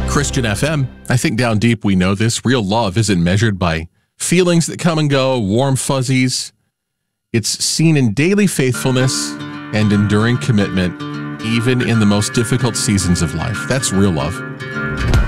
Christian FM. I think down deep we know this. Real love isn't measured by feelings that come and go, warm fuzzies. It's seen in daily faithfulness and enduring commitment, even in the most difficult seasons of life. That's real love.